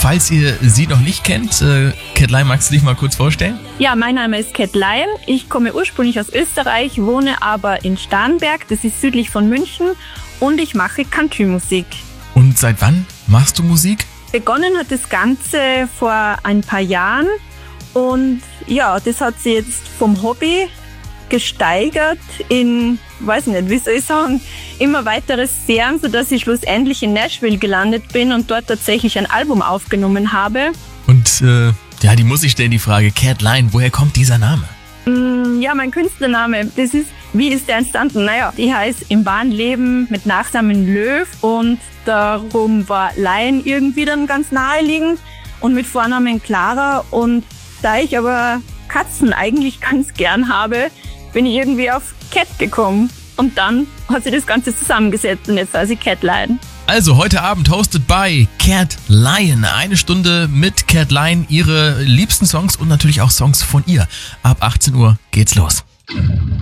falls ihr sie noch nicht kennt, Cat Lion, magst du dich mal kurz vorstellen? Ja, mein Name ist Cat Lion. Ich komme ursprünglich aus Österreich, wohne aber in Starnberg, das ist südlich von München, und ich mache Country-Musik. Und seit wann machst du Musik? Begonnen hat das Ganze vor ein paar Jahren und ja, das hat sich jetzt vom Hobby gesteigert in, weiß nicht, wie soll ich sagen, immer weitere Serien, sodass ich schlussendlich in Nashville gelandet bin und dort tatsächlich ein Album aufgenommen habe. Und die muss ich stellen, die Frage, Cat Lion, woher kommt dieser Name? Ja, mein Künstlername, wie ist der entstanden? Naja, ich heiße im wahren Leben mit Nachnamen Löw und darum war Lion irgendwie dann ganz naheliegend und mit Vornamen Clara. Und da ich aber Katzen eigentlich ganz gern habe, bin ich irgendwie auf Cat gekommen. Und dann hat sich das Ganze zusammengesetzt und jetzt heiße ich Cat Lion. Also heute Abend hosted by Cat Lion. 1 Stunde mit Cat Lion, ihre liebsten Songs und natürlich auch Songs von ihr. Ab 18 Uhr geht's los.